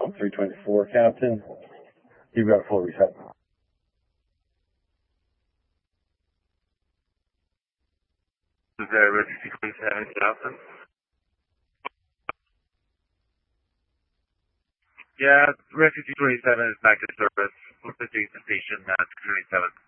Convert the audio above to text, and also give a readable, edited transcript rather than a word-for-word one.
324, Captain. You've got a full reset. Is there Refugee 27, Captain? Yeah, Refugee 27 is back to service. We're proceeding to station at 27.